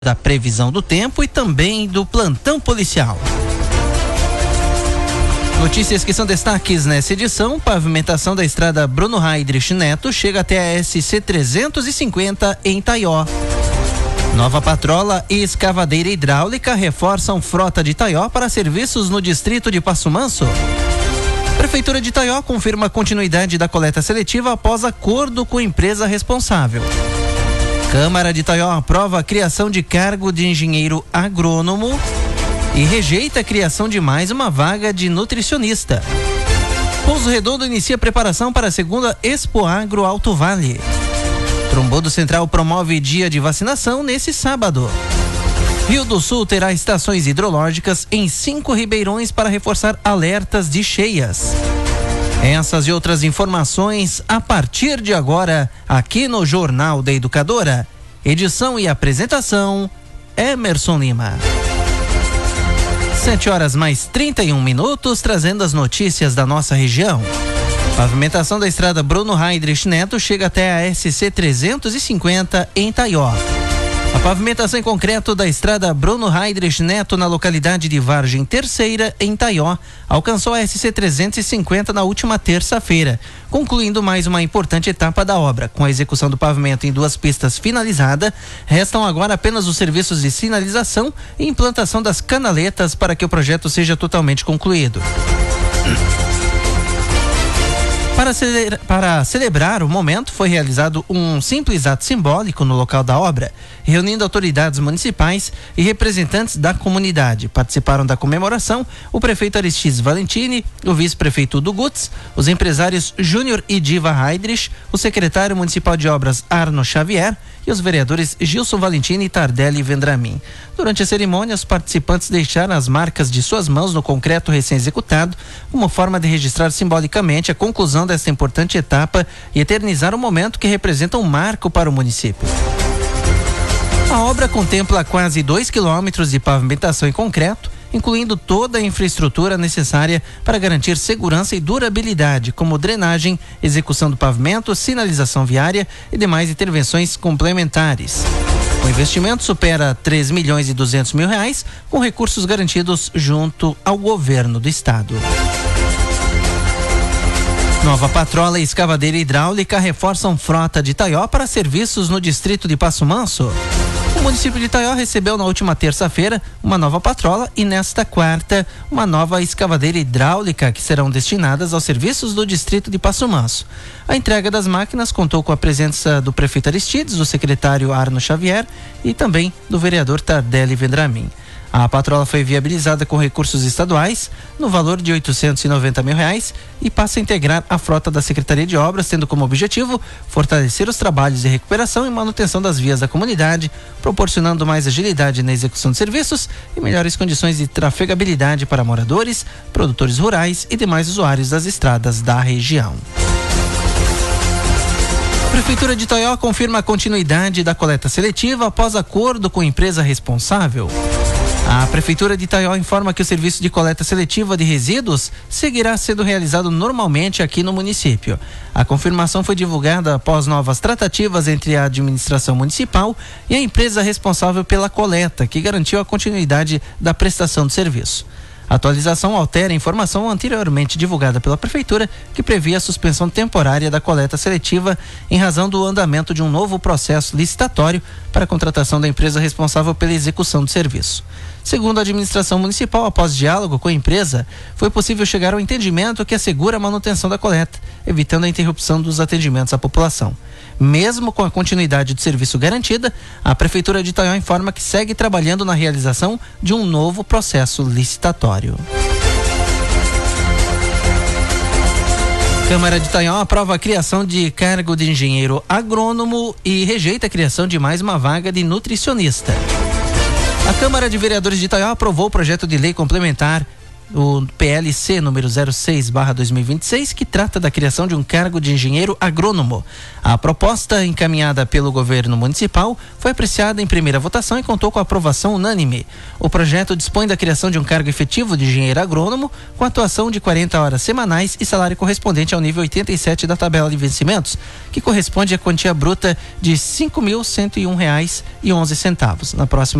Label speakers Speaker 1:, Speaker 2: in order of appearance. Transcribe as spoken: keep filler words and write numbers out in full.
Speaker 1: da previsão do tempo e também do plantão policial. Notícias que são destaques nessa edição: pavimentação da estrada Bruno Heidrich Neto chega até a S C trezentos e cinquenta em Itaió. Nova patrola e escavadeira hidráulica reforçam frota de Itaió para serviços no distrito de Passo Manso. Prefeitura de Itaió confirma a continuidade da coleta seletiva após acordo com a empresa responsável. Câmara de Itaió aprova a criação de cargo de engenheiro agrônomo e rejeita a criação de mais uma vaga de nutricionista. Pouso Redondo inicia preparação para a segunda Expo Agro Alto Vale. Trombudo Central promove dia de vacinação nesse sábado. Rio do Sul terá estações hidrológicas em cinco ribeirões para reforçar alertas de cheias. Essas e outras informações a partir de agora, aqui no Jornal da Educadora. Edição e apresentação, Emerson Lima. Sete horas mais trinta e um minutos, trazendo as notícias da nossa região. Pavimentação da estrada Bruno Heidrich Neto chega até a S C trezentos e cinquenta em Itaió. A pavimentação em concreto da estrada Bruno Heidrich Neto na localidade de Vargem Terceira, em Itaió, alcançou a S C trezentos e cinquenta na última terça-feira, concluindo mais uma importante etapa da obra. Com a execução do pavimento em duas pistas finalizada, restam agora apenas os serviços de sinalização e implantação das canaletas para que o projeto seja totalmente concluído. Para, celebra, para celebrar o momento, foi realizado um simples ato simbólico no local da obra, reunindo autoridades municipais e representantes da comunidade. Participaram da comemoração o prefeito Aristides Valentini, o vice-prefeito Udo Gutz, os empresários Júnior e Diva Heidrich, o secretário municipal de obras Arno Xavier e os vereadores Gilson Valentini, Tardelli e Vendramin. Durante a cerimônia, os participantes deixaram as marcas de suas mãos no concreto recém-executado, como forma de registrar simbolicamente a conclusão desta importante etapa e eternizar o momento que representa um marco para o município. A obra contempla quase dois quilômetros de pavimentação em concreto, incluindo toda a infraestrutura necessária para garantir segurança e durabilidade, como drenagem, execução do pavimento, sinalização viária e demais intervenções complementares. O investimento supera três milhões e duzentos mil reais, com recursos garantidos junto ao governo do estado. Nova patrola e escavadeira hidráulica reforçam frota de Itaió para serviços no distrito de Passo Manso. O município de Itaió recebeu na última terça-feira uma nova patrola e nesta quarta uma nova escavadeira hidráulica que serão destinadas aos serviços do distrito de Passo Manso. A entrega das máquinas contou com a presença do prefeito Aristides, do secretário Arno Xavier e também do vereador Tardelli Vendramin. A patrola foi viabilizada com recursos estaduais no valor de oitocentos e noventa mil reais e passa a integrar a frota da Secretaria de Obras, tendo como objetivo fortalecer os trabalhos de recuperação e manutenção das vias da comunidade, proporcionando mais agilidade na execução de serviços e melhores condições de trafegabilidade para moradores, produtores rurais e demais usuários das estradas da região. A Prefeitura de Itaió confirma a continuidade da coleta seletiva após acordo com a empresa responsável. A Prefeitura de Itaió informa que o serviço de coleta seletiva de resíduos seguirá sendo realizado normalmente aqui no município. A confirmação foi divulgada após novas tratativas entre a administração municipal e a empresa responsável pela coleta, que garantiu a continuidade da prestação do serviço. A atualização altera a informação anteriormente divulgada pela Prefeitura, que previa a suspensão temporária da coleta seletiva em razão do andamento de um novo processo licitatório para a contratação da empresa responsável pela execução do serviço. Segundo a administração municipal, após diálogo com a empresa, foi possível chegar ao entendimento que assegura a manutenção da coleta, evitando a interrupção dos atendimentos à população. Mesmo com a continuidade do serviço garantida, a Prefeitura de Itaió informa que segue trabalhando na realização de um novo processo licitatório. Câmara de Itaió aprova a criação de cargo de engenheiro agrônomo e rejeita a criação de mais uma vaga de nutricionista. A Câmara de Vereadores de Itaió aprovou o projeto de lei complementar o P L C número zero seis barra dois mil e vinte e seis, que trata da criação de um cargo de engenheiro agrônomo. A proposta encaminhada pelo governo municipal foi apreciada em primeira votação e contou com a aprovação unânime. O projeto dispõe da criação de um cargo efetivo de engenheiro agrônomo com atuação de quarenta horas semanais e salário correspondente ao nível oitenta e sete da tabela de vencimentos, que corresponde à quantia bruta de cinco mil cento e um reais e onze centavos. Na próxima